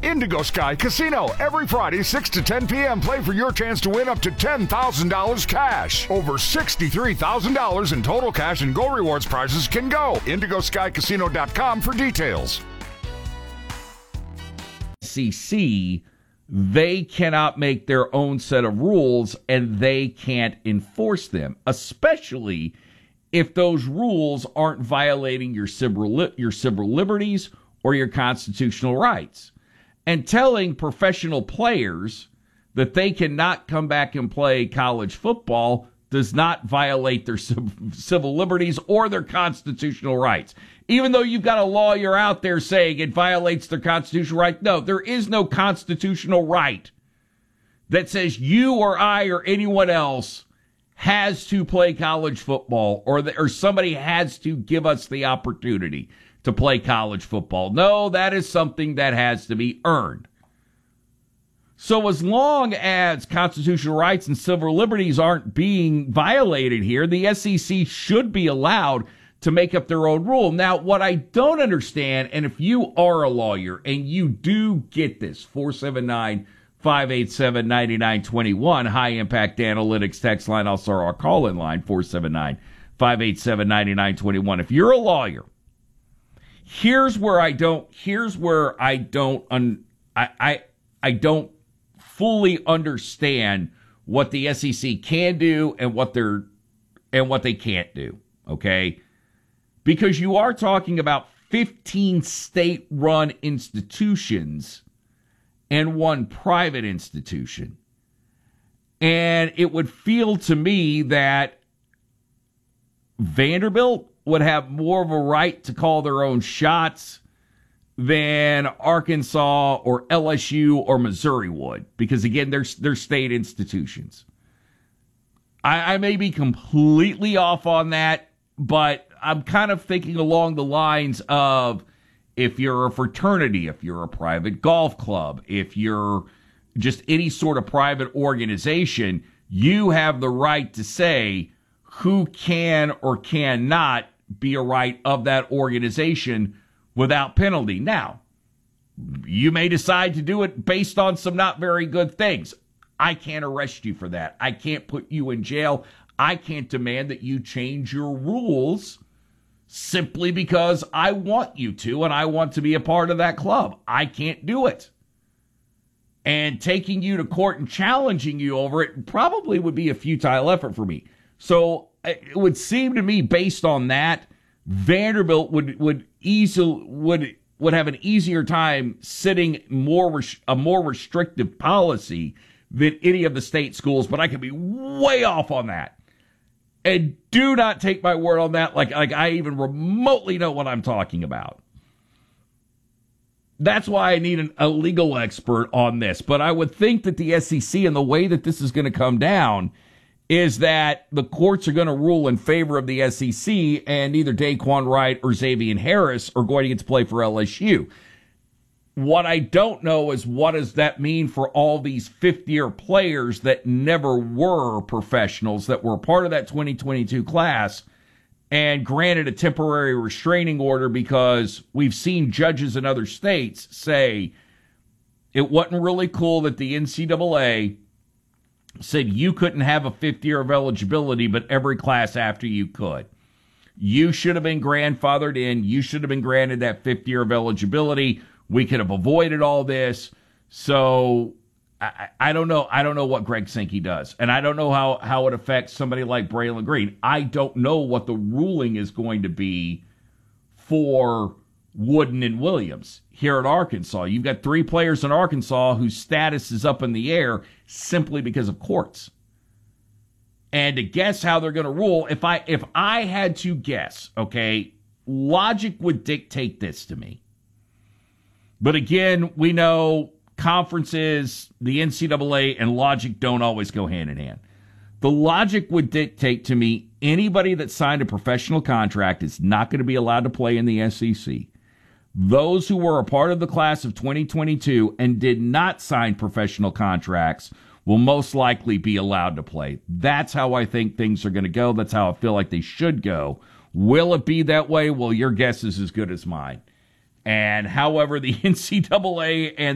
Indigo Sky Casino. Every Friday, 6 to 10 p.m. Play for your chance to win up to $10,000 cash. Over $63,000 in total cash and Go Rewards prizes can go. IndigoSkyCasino.com for details. SEC, they cannot make their own set of rules and they can't enforce them, especially if those rules aren't violating your civil liberties or your constitutional rights. And telling professional players that they cannot come back and play college football does not violate their civil liberties or their constitutional rights. Even though you've got a lawyer out there saying it violates their constitutional right, no, there is no constitutional right that says you or I or anyone else has to play college football or somebody has to give us the opportunity to play college football. No, that is something that has to be earned. So as long as constitutional rights and civil liberties aren't being violated here, the SEC should be allowed to make up their own rule. Now, what I don't understand, and if you are a lawyer and you do get this, 479-587-9921, High Impact Analytics text line, also our call-in line, 479-587-9921. If you're a lawyer, here's where I don't fully understand what the SEC can do and what they can't do, okay? Because you are talking about 15 state-run institutions and one private institution. And it would feel to me that Vanderbilt would have more of a right to call their own shots than Arkansas or LSU or Missouri would, because again, they're state institutions. I may be completely off on that, but I'm kind of thinking along the lines of if you're a fraternity, if you're a private golf club, if you're just any sort of private organization, you have the right to say who can or cannot be a right of that organization without penalty. Now, you may decide to do it based on some not very good things. I can't arrest you for that. I can't put you in jail. I can't demand that you change your rules simply because I want you to and I want to be a part of that club. I can't do it. And taking you to court and challenging you over it probably would be a futile effort for me. So it would seem to me, based on that, Vanderbilt would have an easier time sitting a more restrictive policy than any of the state schools, but I could be way off on that. And do not take my word on that like I even remotely know what I'm talking about. That's why I need a legal expert on this. But I would think that the SEC and the way that this is going to come down is that the courts are going to rule in favor of the SEC, and either Daquan Wright or Xavier Harris are going to get to play for LSU. What I don't know is what does that mean for all these fifth-year players that never were professionals, that were part of that 2022 class, and granted a temporary restraining order because we've seen judges in other states say it wasn't really cool that the NCAA said you couldn't have a fifth year of eligibility, but every class after you could. You should have been grandfathered in. You should have been granted that fifth year of eligibility. We could have avoided all this. So I don't know. I don't know what Greg Sankey does. And I don't know how it affects somebody like Braylon Green. I don't know what the ruling is going to be for Wooden and Williams here at Arkansas. You've got three players in Arkansas whose status is up in the air simply because of courts. And to guess how they're going to rule, if I had to guess, okay, logic would dictate this to me. But again, we know conferences, the NCAA, and logic don't always go hand in hand. The logic would dictate to me anybody that signed a professional contract is not going to be allowed to play in the SEC. Those who were a part of the class of 2022 and did not sign professional contracts will most likely be allowed to play. That's how I think things are going to go. That's how I feel like they should go. Will it be that way? Well, your guess is as good as mine. And however, the NCAA and